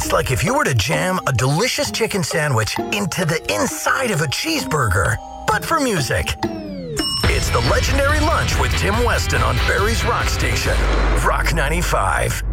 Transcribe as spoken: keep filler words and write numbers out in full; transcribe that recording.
It's like if you were to jam a delicious chicken sandwich into the inside of a cheeseburger, but for music. It's the legendary lunch with Tim Weston on Barrie's Rock Station, Rock ninety-five.